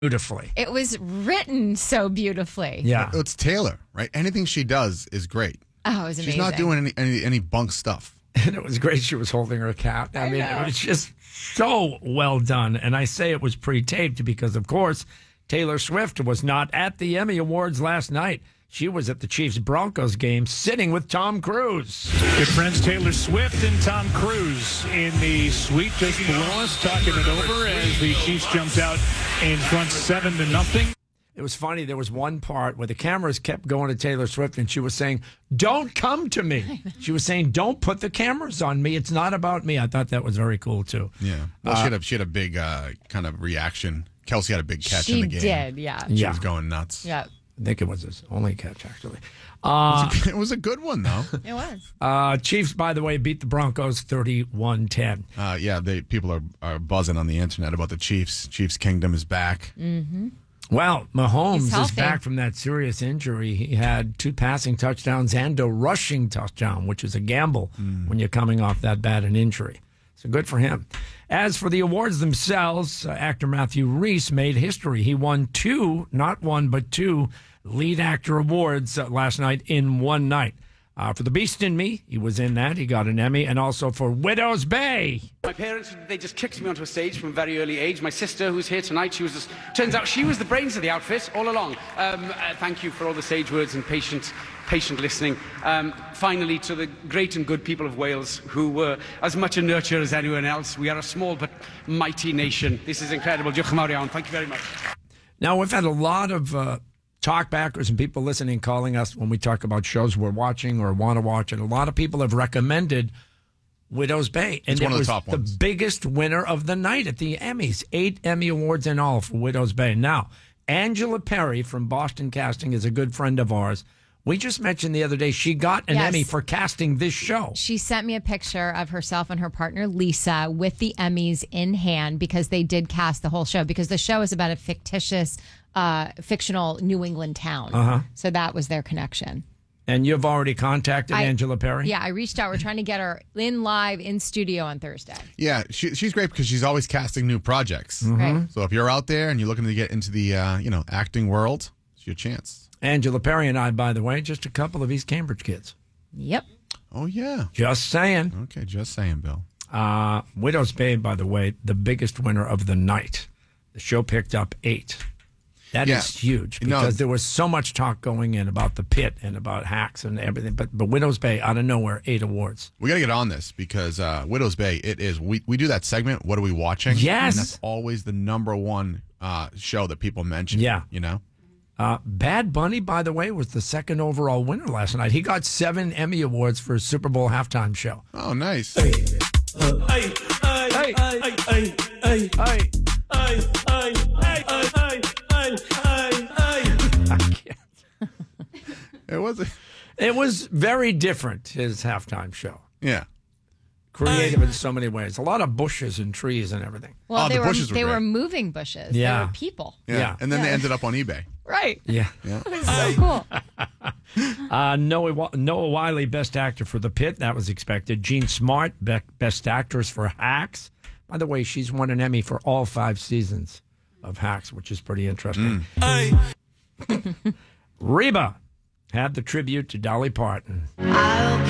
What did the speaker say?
beautifully. It was written so beautifully. Yeah. It's Taylor, right? Anything she does is great. Oh, it was amazing. She's not doing any bunk stuff. And it was great she was holding her cat. I mean, it was just so well done. And I say it was pre-taped because, of course, Taylor Swift was not at the Emmy Awards last night. She was at the Chiefs-Broncos game sitting with Tom Cruise. Good friends Taylor Swift and Tom Cruise in the suite just below us, talking it over as the Chiefs jumped out in front 7-0. It was funny. There was one part where the cameras kept going to Taylor Swift, and she was saying, "Don't come to me." She was saying, "Don't put the cameras on me. It's not about me." I thought that was very cool, too. Yeah. Well, she had a big kind of reaction. Kelsey had a big catch in the game. She did, yeah. She was going nuts. Yeah. I think it was his only catch, actually. It was a good one, though. It was. Chiefs, by the way, beat the Broncos 31-10. People are buzzing on the internet about the Chiefs. Chiefs Kingdom is back. Mm-hmm. Well, Mahomes is healthy. back from that serious injury. He had 2 passing touchdowns and a rushing touchdown, which is a gamble when you're coming off that bad an injury. So good for him. As for the awards themselves, actor Matthew Rhys made history. He won 2, not 1, but 2 lead actor awards last night in one night. For The Beast in Me, he was in that. He got an Emmy. And also for Widow's Bay. My parents, they just kicked me onto a stage from a very early age. My sister, who's here tonight, turns out she was the brains of the outfit all along. Thank you for all the sage words and patient listening. Finally, to the great and good people of Wales, who were as much a nurture as anyone else. We are a small but mighty nation. This is incredible. Diolch yn fawr iawn. Thank you very much. Now, we've had a lot of talkbackers and people listening calling us when we talk about shows we're watching or want to watch, and a lot of people have recommended Widow's Bay. And it's one of the was top ones. The biggest winner of the night at the Emmys. 8 Emmy Awards in all for Widow's Bay. Now, Angela Perry from Boston Casting is a good friend of ours. We just mentioned the other day she got an Emmy for casting this show. She sent me a picture of herself and her partner, Lisa, with the Emmys in hand because they did cast the whole show because the show is about a fictitious, fictional New England town. So that was their connection. And you've already contacted Angela Perry? Yeah, I reached out. We're trying to get her in live, in studio on Thursday. Yeah, she's great because she's always casting new projects. Right. So if you're out there and you're looking to get into the acting world, it's your chance. Angela Perry and I, by the way, just a couple of East Cambridge kids. Yep. Oh, yeah. Just saying. Okay, just saying, Bill. Widow's Bay, by the way, the biggest winner of the night. The show picked up 8. That is huge because there was so much talk going in about The Pit and about Hacks and everything. But Widow's Bay, out of nowhere, 8 awards. We got to get on this because Widow's Bay, it is. We do that segment, What Are We Watching? Yes. And that's always the number one show that people mention. Yeah. You know? Bad Bunny, by the way, was the second overall winner last night. He got 7 Emmy Awards for his Super Bowl halftime show. Oh, nice. It was very different, his halftime show. Yeah. Creative in so many ways. A lot of bushes and trees and everything. Well, the bushes were they great. were moving bushes. Yeah. They were people. Yeah. And then they ended up on eBay. Right. Yeah. It was so cool. Noah Wiley, Best Actor for The Pit. That was expected. Jean Smart, Best Actress for Hacks. By the way, she's won an Emmy for all 5 seasons of Hacks, which is pretty interesting. Reba had the tribute to Dolly Parton. I'll